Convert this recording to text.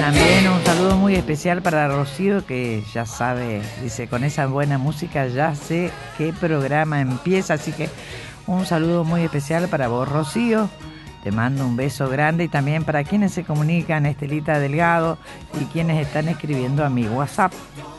También un saludo muy especial para Rocío, que ya sabe, dice, con esa buena música ya sé qué programa empieza, así que un saludo muy especial para vos, Rocío. Te mando un beso grande y también para quienes se comunican, Estelita Delgado, y quienes están escribiendo a mi WhatsApp.